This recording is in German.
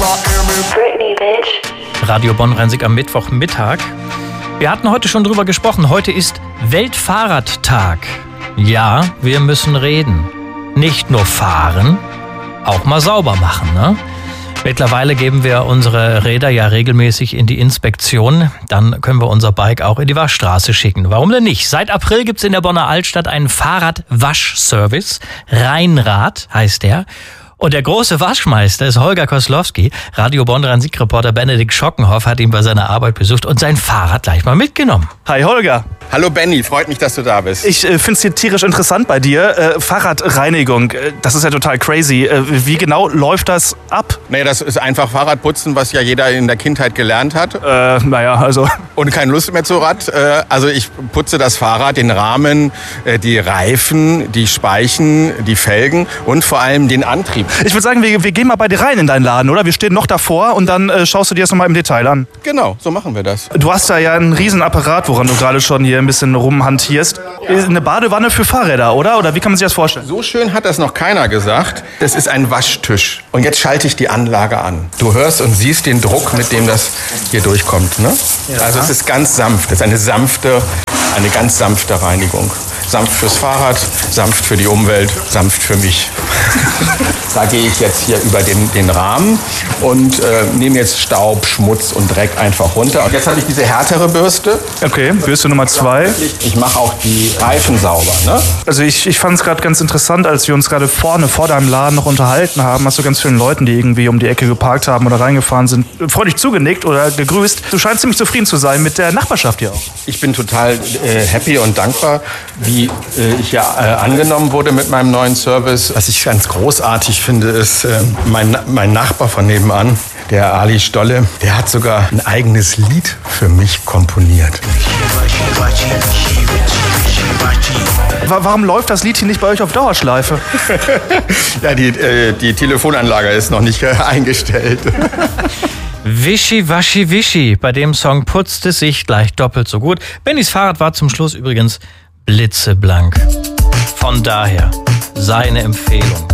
Britney, bitch. Radio Bonn-Rhein-Sieg am Mittwochmittag. Wir hatten heute schon drüber gesprochen. Heute ist Weltfahrradtag. Ja, wir müssen reden. Nicht nur fahren, auch mal sauber machen, ne? Mittlerweile geben wir unsere Räder ja regelmäßig in die Inspektion. Dann können wir unser Bike auch in die Waschstraße schicken. Warum denn nicht? Seit April gibt's in der Bonner Altstadt einen Fahrradwaschservice. Rheinrad heißt der. Und der große Waschmeister ist Holger Koslowski. Radio Bonn-Rhein-Sieg-Reporter Benedikt Schockenhoff hat ihn bei seiner Arbeit besucht und sein Fahrrad gleich mal mitgenommen. Hi Holger. Hallo Benny, freut mich, dass du da bist. Ich finde es hier tierisch interessant bei dir. Fahrradreinigung, das ist ja total crazy. Wie genau läuft das ab? Nee, das ist einfach Fahrradputzen, was ja jeder in der Kindheit gelernt hat. Also... Und keine Lust mehr zu Rad. Also ich putze das Fahrrad, den Rahmen, die Reifen, die Speichen, die Felgen und vor allem den Antrieb. Ich würde sagen, wir gehen mal bei dir rein in deinen Laden, oder? Wir stehen noch davor und dann schaust du dir das nochmal im Detail an. Genau, so machen wir das. Du hast da ja einen riesen Apparat, woran du gerade schon hier ein bisschen rumhantierst. Eine Badewanne für Fahrräder, oder? Oder wie kann man sich das vorstellen? So schön hat das noch keiner gesagt. Das ist ein Waschtisch. Und jetzt schalte ich die Anlage an. Du hörst und siehst den Druck, mit dem das hier durchkommt, ne? Ja. Also es ist ganz sanft. Es ist eine ganz sanfte Reinigung. Sanft fürs Fahrrad, sanft für die Umwelt, sanft für mich. Da gehe ich jetzt hier über den Rahmen und nehme jetzt Staub, Schmutz und Dreck einfach runter. Und jetzt habe ich diese härtere Bürste. Okay, Bürste Nummer 2. Ich mache auch die Reifen sauber, ne? Also ich fand es gerade ganz interessant, als wir uns gerade vorne vor deinem Laden noch unterhalten haben, hast du ganz vielen Leuten, die irgendwie um die Ecke geparkt haben oder reingefahren sind, freudig zugenickt oder gegrüßt. Du scheinst ziemlich zufrieden zu sein mit der Nachbarschaft hier auch. Ich bin total happy und dankbar, wie ich ja angenommen wurde mit meinem neuen Service. Was ich ganz großartig finde, ist mein Nachbar von nebenan, der Ali Stolle, der hat sogar ein eigenes Lied für mich komponiert. Warum läuft das Lied hier nicht bei euch auf Dauerschleife? Ja, die Telefonanlage ist noch nicht eingestellt. Wischi, waschi, wischi. Bei dem Song putzt es sich gleich doppelt so gut. Bennys Fahrrad war zum Schluss übrigens blitzeblank. Von daher seine Empfehlung.